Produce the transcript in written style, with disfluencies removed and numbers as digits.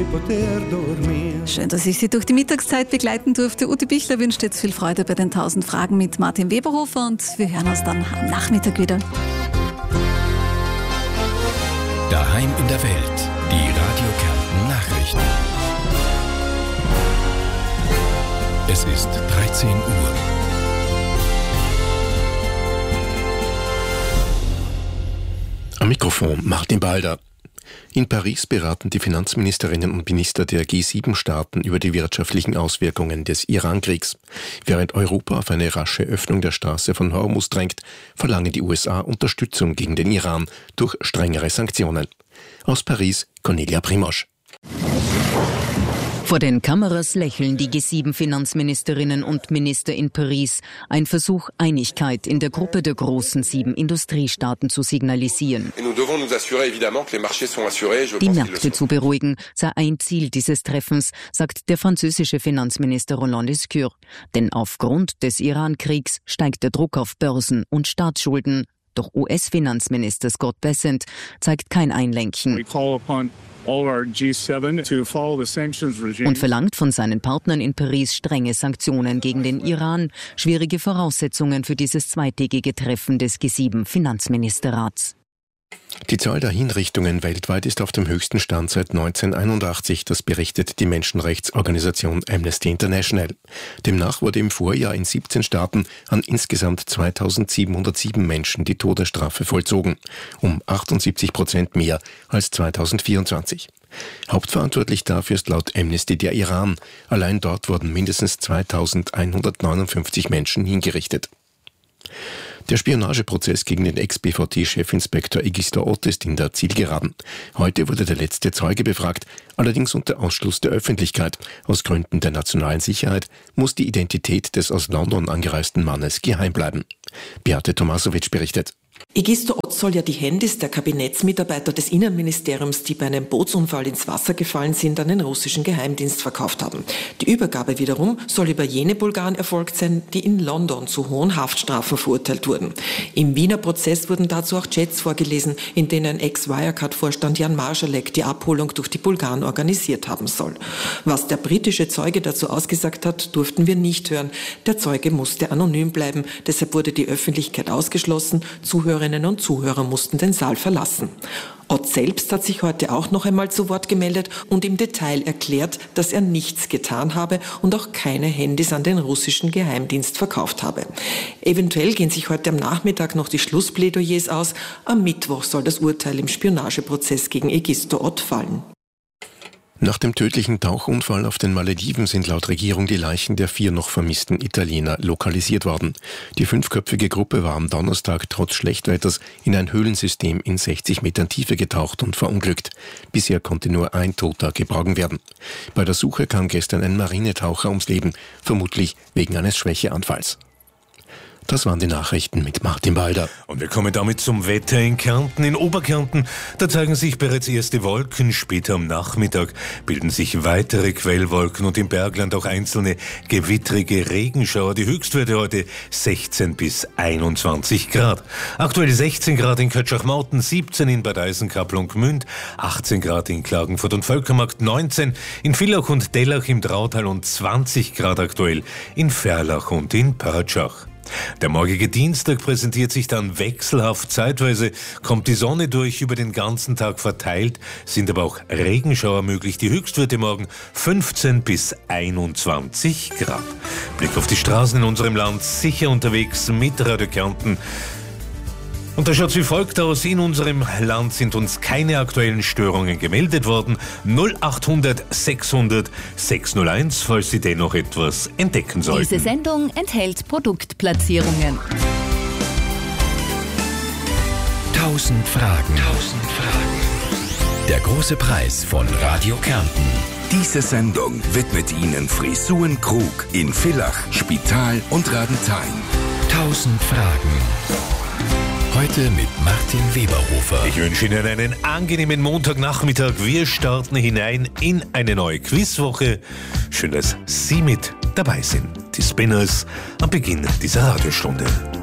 Schön, dass ich Sie durch die Mittagszeit begleiten durfte. Ute Bichler wünscht jetzt viel Freude bei den 1000 Fragen mit Martin Weberhofer und wir hören uns dann am Nachmittag wieder. Daheim in der Welt, die Radio Kärnten Nachrichten. Es ist 13 Uhr. Am Mikrofon Martin Balder. In Paris beraten die Finanzministerinnen und Minister der G7-Staaten über die wirtschaftlichen Auswirkungen des Iran-Kriegs. Während Europa auf eine rasche Öffnung der Straße von Hormuz drängt, verlangen die USA Unterstützung gegen den Iran durch strengere Sanktionen. Aus Paris, Cornelia Primosch. Vor den Kameras lächeln die G7-Finanzministerinnen und Minister in Paris. Ein Versuch, Einigkeit in der Gruppe der großen 7 Industriestaaten zu signalisieren. Die Märkte zu beruhigen, sei ein Ziel dieses Treffens, sagt der französische Finanzminister Roland Lescure. Denn aufgrund des Iran-Kriegs steigt der Druck auf Börsen und Staatsschulden. Doch US-Finanzminister Scott Bessent zeigt kein Einlenken und verlangt von seinen Partnern in Paris strenge Sanktionen gegen den Iran. Schwierige Voraussetzungen für dieses zweitägige Treffen des G7-Finanzministerrats. Die Zahl der Hinrichtungen weltweit ist auf dem höchsten Stand seit 1981, das berichtet die Menschenrechtsorganisation Amnesty International. Demnach wurde im Vorjahr in 17 Staaten an insgesamt 2707 Menschen die Todesstrafe vollzogen, um 78% mehr als 2024. Hauptverantwortlich dafür ist laut Amnesty der Iran. Allein dort wurden mindestens 2159 Menschen hingerichtet. Der Spionageprozess gegen den Ex-BVT-Chefinspektor Egister Ott ist in der Zielgeraden. Heute wurde der letzte Zeuge befragt, allerdings unter Ausschluss der Öffentlichkeit. Aus Gründen der nationalen Sicherheit muss die Identität des aus London angereisten Mannes geheim bleiben. Beate Tomasovic berichtet. Egister Ott soll ja die Handys der Kabinettsmitarbeiter des Innenministeriums, die bei einem Bootsunfall ins Wasser gefallen sind, an den russischen Geheimdienst verkauft haben. Die Übergabe wiederum soll über jene Bulgaren erfolgt sein, die in London zu hohen Haftstrafen verurteilt wurden. Im Wiener Prozess wurden dazu auch Chats vorgelesen, in denen Ex-Wirecard-Vorstand Jan Marschalek die Abholung durch die Bulgaren organisiert haben soll. Was der britische Zeuge dazu ausgesagt hat, durften wir nicht hören. Der Zeuge musste anonym bleiben, deshalb wurde die Öffentlichkeit ausgeschlossen. Zuhörerinnen und Zuhörer mussten den Saal verlassen. Ott selbst hat sich heute auch noch einmal zu Wort gemeldet und im Detail erklärt, dass er nichts getan habe und auch keine Handys an den russischen Geheimdienst verkauft habe. Eventuell gehen sich heute am Nachmittag noch die Schlussplädoyers aus. Am Mittwoch soll das Urteil im Spionageprozess gegen Egister Ott fallen. Nach dem tödlichen Tauchunfall auf den Malediven sind laut Regierung die Leichen der 4 noch vermissten Italiener lokalisiert worden. Die 5-köpfige Gruppe war am Donnerstag trotz Schlechtwetters in ein Höhlensystem in 60 Metern Tiefe getaucht und verunglückt. Bisher konnte nur ein Toter geborgen werden. Bei der Suche kam gestern ein Marinetaucher ums Leben, vermutlich wegen eines Schwächeanfalls. Das waren die Nachrichten mit Martin Balder. Und wir kommen damit zum Wetter in Kärnten. In Oberkärnten, da zeigen sich bereits erste Wolken. Später am Nachmittag bilden sich weitere Quellwolken und im Bergland auch einzelne gewittrige Regenschauer. Die Höchstwerte heute 16 bis 21 Grad. Aktuell 16 Grad in Kötschach-Mauten, 17 in Bad Eisenkappel und Gmünd, 18 Grad in Klagenfurt und Völkermarkt, 19 in Villach und Dellach im Drautal und 20 Grad aktuell in Verlach und in Pörtschach. Der morgige Dienstag präsentiert sich dann wechselhaft. Zeitweise kommt die Sonne durch, über den ganzen Tag verteilt, sind aber auch Regenschauer möglich. Die Höchstwerte morgen 15 bis 21 Grad. Blick auf die Straßen in unserem Land, sicher unterwegs mit Radio Kärnten. Und da schaut es wie folgt aus. In unserem Land sind uns keine aktuellen Störungen gemeldet worden. 0800 600 601, falls Sie dennoch etwas entdecken sollten. Diese Sendung enthält Produktplatzierungen. 1000 Fragen. Der große Preis von Radio Kärnten. Diese Sendung widmet Ihnen Frisuren Krug in Villach, Spital und Radenthein. 1000 Fragen. Heute mit Martin Weberhofer. Ich wünsche Ihnen einen angenehmen Montagnachmittag. Wir starten hinein in eine neue Quizwoche. Schön, dass Sie mit dabei sind. Die Spinners am Beginn dieser Radiostunde.